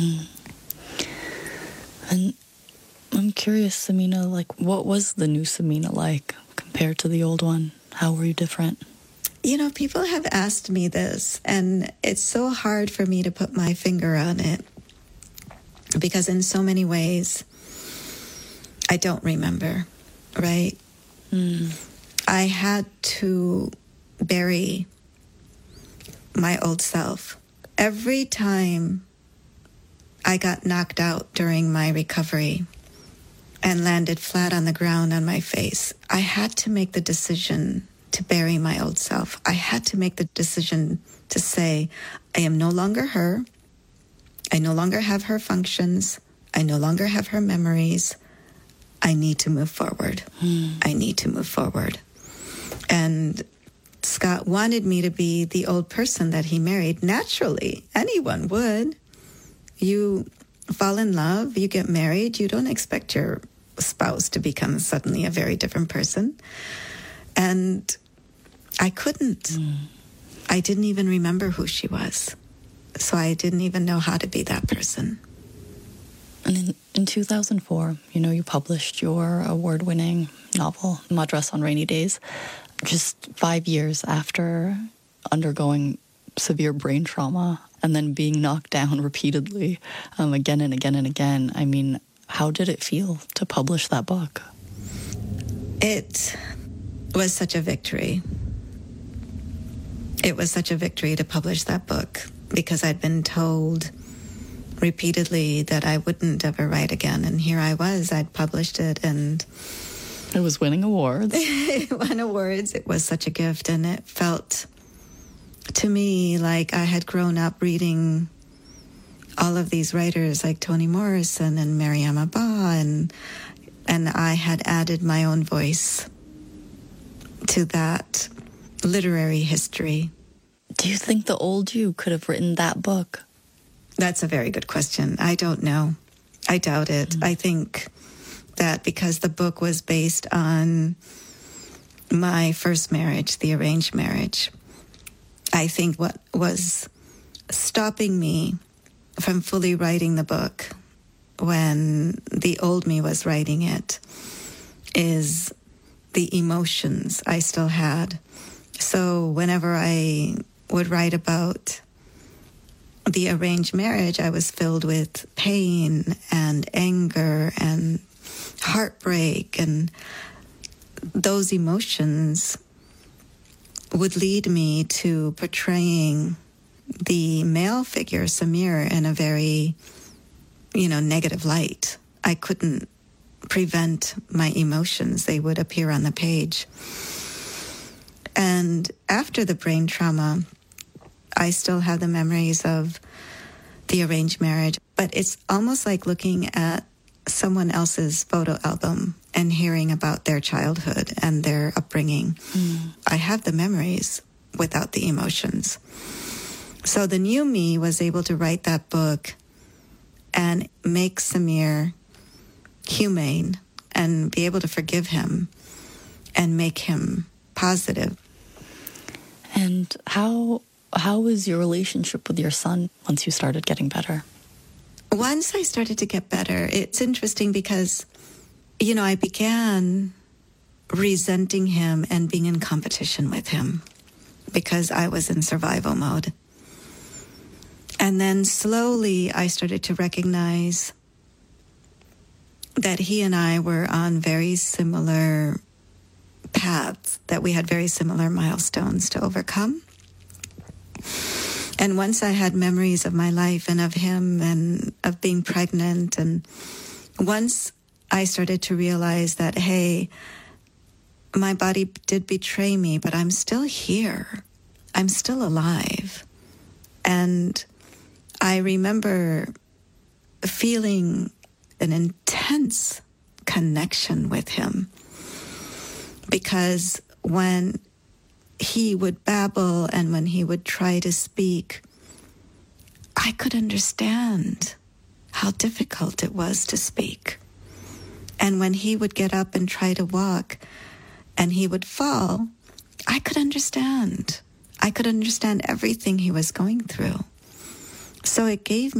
And I'm curious, Samina, like, what was the new Samina like compared to the old one? How were you different? You know, people have asked me this, and it's so hard for me to put my finger on it because in so many ways, I don't remember, right? I had to bury my old self. Every time I got knocked out during my recovery and landed flat on the ground on my face, I had to make the decision to bury my old self. I had to make the decision to say, I am no longer her. I no longer have her functions. I no longer have her memories. I need to move forward. I need to move forward. And Scott wanted me to be the old person that he married. Naturally, anyone would. You fall in love, you get married, you don't expect your spouse to become suddenly a very different person. And I couldn't. I didn't even remember who she was. So I didn't even know how to be that person. And in 2004, you published your award-winning novel, Madras on Rainy Days, just 5 years after undergoing severe brain trauma and then being knocked down repeatedly again and again and again. I mean, how did it feel to publish that book? It was such a victory. It was such a victory to publish that book because I'd been told repeatedly that I wouldn't ever write again. And here I was, I'd published it and it was winning awards. It won awards. It was such a gift. And it felt to me like I had grown up reading all of these writers like Toni Morrison and Mariama Ba, and I had added my own voice to that literary history. Do you think the old you could have written that book? That's a very good question. I don't know. I doubt it. I think that because the book was based on my first marriage, the arranged marriage, I think what was stopping me from fully writing the book when the old me was writing it is the emotions I still had. So whenever I would write about the arranged marriage, I was filled with pain and anger and heartbreak, and those emotions would lead me to portraying the male figure, Samir, in a very, negative light. I couldn't prevent my emotions. They would appear on the page. And after the brain trauma, I still have the memories of the arranged marriage, but it's almost like looking at someone else's photo album and hearing about their childhood and their upbringing. I have the memories without the emotions. So the new me was able to write that book and make Samir humane and be able to forgive him and make him positive. And how was your relationship with your son once you started getting better? Once I started to get better, it's interesting because, I began resenting him and being in competition with him because I was in survival mode. And then slowly I started to recognize that he and I were on very similar paths, that we had very similar milestones to overcome. And once I had memories of my life and of him and of being pregnant, and once I started to realize that, hey, my body did betray me, but I'm still here. I'm still alive. And I remember feeling an intense connection with him because when he would babble and when he would try to speak, I could understand how difficult it was to speak. And when he would get up and try to walk and he would fall, I could understand. I could understand everything he was going through. So it gave